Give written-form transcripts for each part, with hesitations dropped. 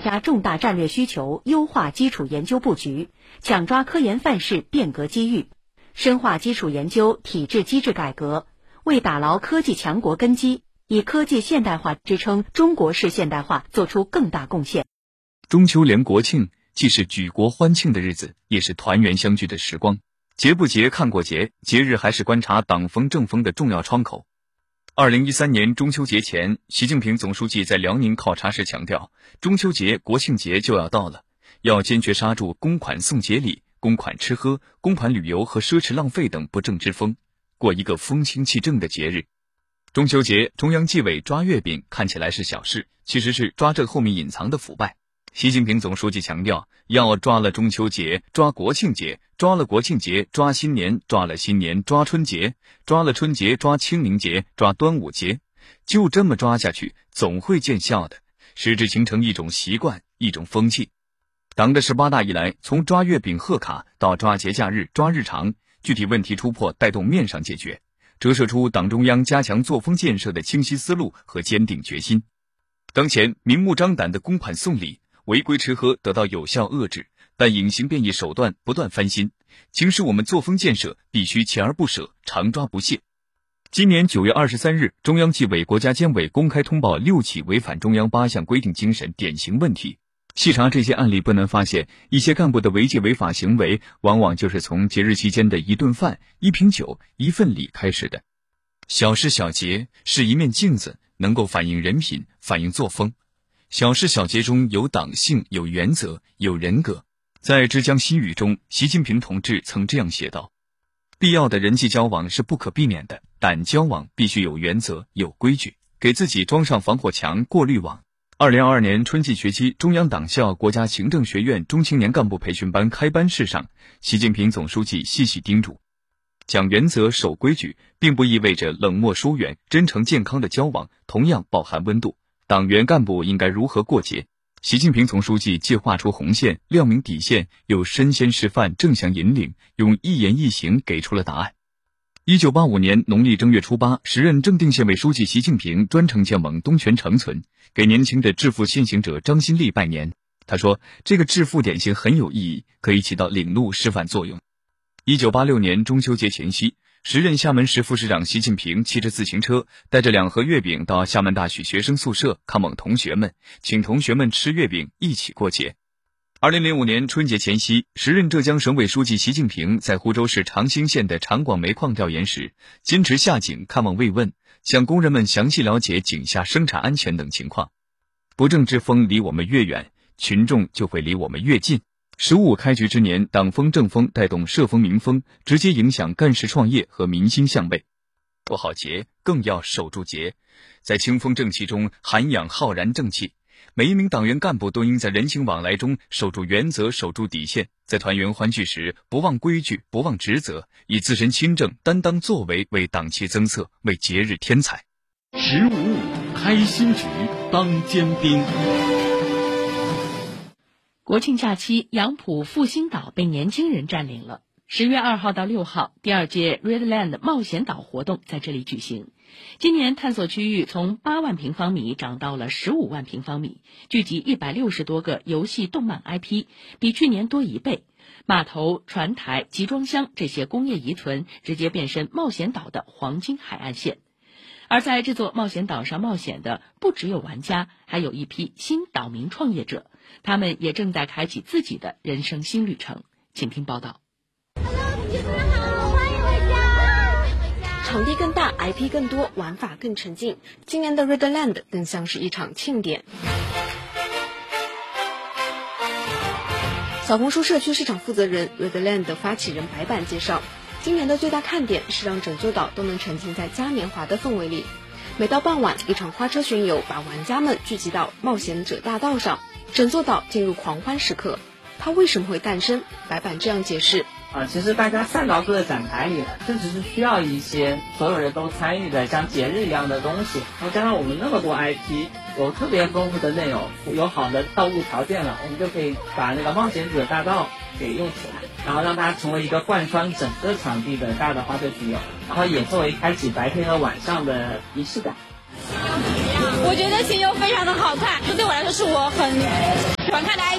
加重大战略需求，优化基础研究布局，抢抓科研范式变革机遇，深化基础研究体制机制改革，为打牢科技强国根基，以科技现代化支撑中国式现代化做出更大贡献。 中秋连国庆既是举国欢庆的日子，也是团圆相聚的时光。节不节看过节，节日还是观察党风政风的重要窗口。2013年中秋节前，习近平总书记在辽宁考察时强调，中秋节、国庆节就要到了，要坚决刹住公款送节礼、公款吃喝、公款旅游和奢侈浪费等不正之风，过一个风清气正的节日。中秋节，中央纪委抓月饼看起来是小事，其实是抓这后面隐藏的腐败。习近平总书记强调，要抓了中秋节，抓国庆节，抓了国庆节，抓新年，抓了新年，抓春节，抓了春节，抓清明节，抓端午节，就这么抓下去，总会见效的，使之形成一种习惯，一种风气。党的18大以来，从抓月饼贺卡到抓节假日、抓日常，具体问题突破带动面上解决，折射出党中央加强作风建设的清晰思路和坚定决心。当前明目张胆的公款送礼，违规吃喝得到有效遏制，但隐形变异手段不断翻新，请使我们作风建设必须锲而不舍，常抓不懈。今年9月23日，中央纪委国家监委公开通报6起违反中央8项规定精神典型问题。细查这些案例，不难发现，一些干部的违纪违法行为，往往就是从节日期间的一顿饭、一瓶酒、一份礼开始的。小事小节是一面镜子，能够反映人品，反映作风。小事小节中有党性，有原则，有人格。在《之江新语》中，习近平同志曾这样写道：必要的人际交往是不可避免的，但交往必须有原则，有规矩，给自己装上防火墙、过滤网。2022年春季学期，中央党校国家行政学院中青年干部培训班开班式上，习近平总书记细细叮嘱，讲原则、守规矩，并不意味着冷漠疏远，真诚健康的交往同样饱含温度。党员干部应该如何过节？习近平总书记既画出红线，亮明底线，又身先示范，正向引领，用一言一行给出了答案。1985年农历正月初8，时任正定县委书记习近平专程前往东泉长存，给年轻的致富先行者张新立拜年。他说，这个致富典型很有意义，可以起到领路示范作用。1986年中秋节前夕，时任厦门市副市长习近平骑着自行车，带着2盒月饼到厦门大学学生宿舍看望同学们，请同学们吃月饼，一起过节。2005年春节前夕，时任浙江省委书记习近平在湖州市长兴县的长广煤矿调研时，坚持下井看望慰问，向工人们详细了解井下生产安全等情况。不正之风离我们越远，群众就会离我们越近。15开局之年，党风政风带动社风民风，直接影响干事创业和民心向背。过好节，更要守住节，在清风正气中涵养浩然正气。每一名党员干部都应在人情往来中守住原则，守住底线，在团圆欢聚时不忘规矩，不忘职责，以自身清正担当作为为党旗增色，为节日添彩。 1055开新局，当尖兵。 国庆假期，杨浦复兴岛被年轻人占领了。10月2号到6号，第2届 Redland 冒险岛活动在这里举行。今年探索区域从8万平方米涨到了15万平方米，聚集160多个游戏动漫 IP， 比去年多1倍。码头、船台、集装箱这些工业遗存直接变身冒险岛的黄金海岸线。而在这座冒险岛上冒险的不只有玩家，还有一批新岛民创业者，他们也正在开启自己的人生新旅程。请听报道。 场地更大， IP 更多，玩法更沉浸。今年的 Redland 更像是一场庆典。小红书社区市场负责人 Redland 的发起人白板介绍，今年的最大看点是让整座岛都能沉浸在嘉年华的氛围里。每到傍晚，一场花车巡游把玩家们聚集到冒险者大道上，整座岛进入狂欢时刻。它为什么会诞生？白板这样解释。 其实大家散到各个展台里了，这只是需要一些所有人都参与的像节日一样的东西，然后加上我们那么多 IP， 有特别丰富的内容，有好的道路条件了，我们就可以把那个冒险者大道给用起来，然后让它成为一个贯穿整个场地的大的花车巡游，然后也作为开启白天和晚上的仪式感。 我觉得巡游非常的好看，这对我来说是我很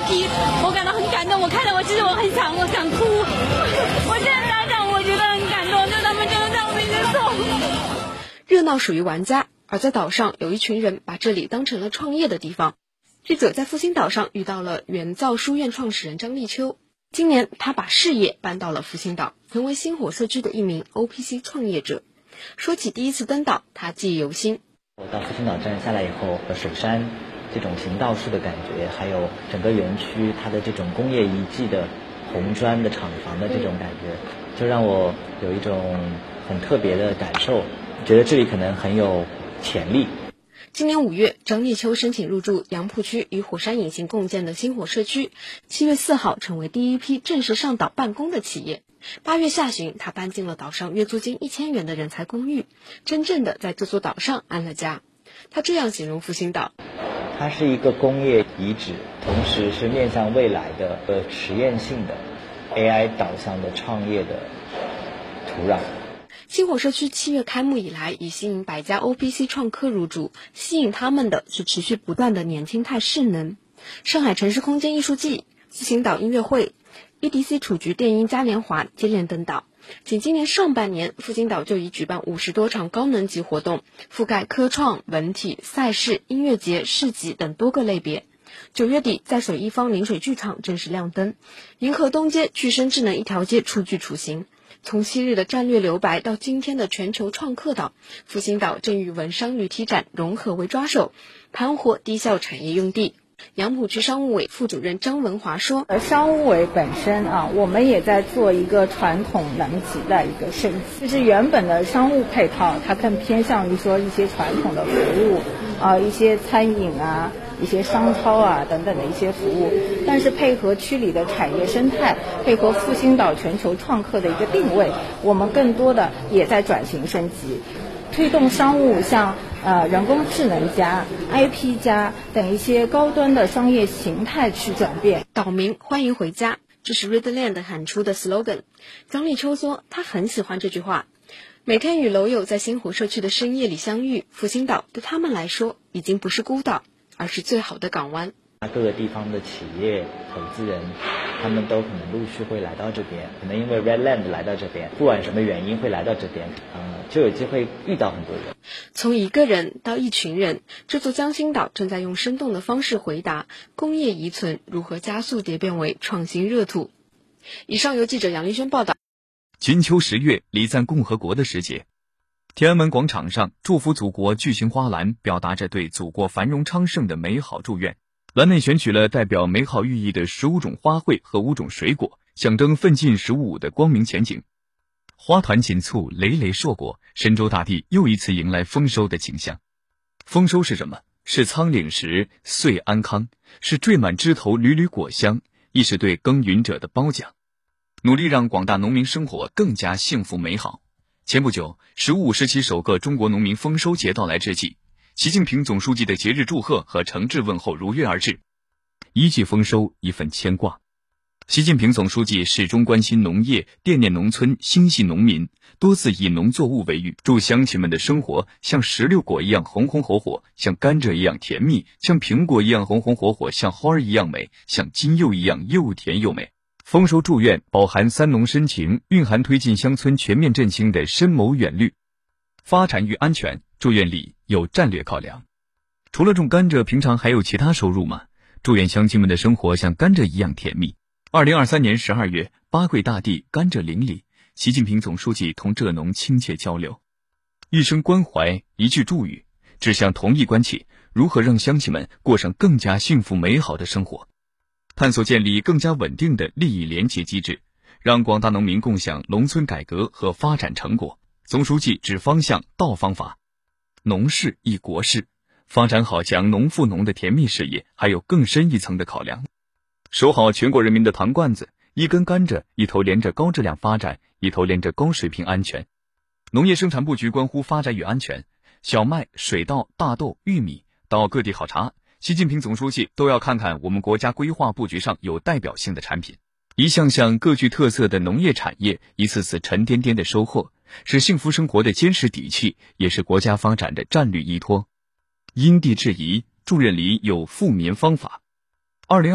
批，我感到很感动。我看到其实我想哭。我现在想想，我觉得很感动，就他们真的在我面前走。 热闹属于玩家，而在岛上有一群人把这里当成了创业的地方。记者在复兴岛上遇到了原造书院创始人张立秋，今年他把事业搬到了复兴岛，成为星火社区的一名 OPC 创业者。说起第一次登岛，他记忆犹新。 我到复兴岛站下来以后，水山这种行道树的感觉，还有整个园区它的这种工业遗迹的红砖的厂房的这种感觉，就让我有一种很特别的感受，觉得这里可能很有潜力。 今年5月，张立秋申请入驻杨浦区与火山引擎共建的星火社区，7月4号成为第一批正式上岛办公的企业。8月下旬，他搬进了岛上月租金1000元的人才公寓，真正的在这座岛上安了家。他这样形容复兴岛： 它是一个工业遗址，同时是面向未来的实验性的 AI 导向的创业的土壤。 星火社区7月开幕以来，已吸引100家 OPC 创科入驻，吸引他们的是持续不断的年轻态势能。上海城市空间艺术季、复兴岛音乐会、EDC 雏菊电音嘉年华接连登岛。仅今年上半年，复兴岛就已举办50多场高能级活动，覆盖科创、文体、赛事、音乐节、市集等多个类别。9月底，在水一方临水剧场正式亮灯，银河东街、具身智能一条街初具雏形。从昔日的战略留白到今天的全球创客岛，复兴岛正与文商旅体展融合为抓手，盘活低效产业用地。杨浦区商务委副主任张文华说： 商务委本身我们也在做一个传统能级的一个升级，就是原本的商务配套它更偏向于说一些传统的服务一些餐饮一些商超等等的一些服务，但是配合区里的产业生态，配合复兴岛全球创客的一个定位，我们更多的也在转型升级，推动商务像人工智能加 IP 加等一些高端的商业形态去转变。 岛民欢迎回家，这是 Redland 喊出的 slogan。 张立秋说他很喜欢这句话，每天与楼友在星火社区的深夜里相遇，复兴岛对他们来说已经不是孤岛，而是最好的港湾。 各个地方的企业投资人，他们都可能陆续会来到这边，可能因为 Redland 来到这边，不管什么原因会来到这边，就有机会遇到很多人。 从一个人到一群人，这座江心岛正在用生动的方式回答工业遗存如何加速蝶变为创新热土。以上由记者杨丽轩报道。 金秋10月，礼赞共和国的时节，天安门广场上，祝福祖国巨型花篮表达着对祖国繁荣昌盛的美好祝愿。篮内选取了代表美好寓意的15种花卉和5种水果，象征奋进15的光明前景。花团锦簇，累累硕果，神州大地又一次迎来丰收的景象。丰收是什么？是仓廪实，岁安康，是缀满枝头缕缕果香，亦是对耕耘者的褒奖。努力让广大农民生活更加幸福美好。前不久，15时期首个中国农民丰收节到来之际，习近平总书记的节日祝贺和诚挚问候如约而至。一句丰收，一份牵挂。习近平总书记始终关心农业，惦念农村，心系农民，多次以农作物为喻，祝乡亲们的生活像石榴果一样红红火火，像甘蔗一样甜蜜，像苹果一样红红火火，像花儿一样美，像金柚一样又甜又美。丰收祝愿饱含三农深情，蕴含推进乡村全面振兴的深谋远虑。发展与安全，祝愿里有战略考量。除了种甘蔗，平常还有其他收入吗？祝愿乡亲们的生活像甘蔗一样甜蜜。2023年12月，八桂大地，甘蔗林里，习近平总书记同蔗农亲切交流，一声关怀，一句祝语，指向同一关切，如何让乡亲们过上更加幸福美好的生活。探索建立更加稳定的利益连结机制，让广大农民共享农村改革和发展成果。总书记指方向道方法，农事亦国事，发展好强农富农的甜蜜事业还有更深一层的考量。守好全国人民的糖罐子，一根甘蔗，一头连着高质量发展，一头连着高水平安全。农业生产布局关乎发展与安全，小麦、水稻、大豆、玉米到各地考察，习近平总书记都要看看我们国家规划布局上有代表性的产品。一项项各具特色的农业产业，一次次沉甸甸的收获，是幸福生活的坚实底气，也是国家发展的战略依托。因地制宜，助任里有富民方法。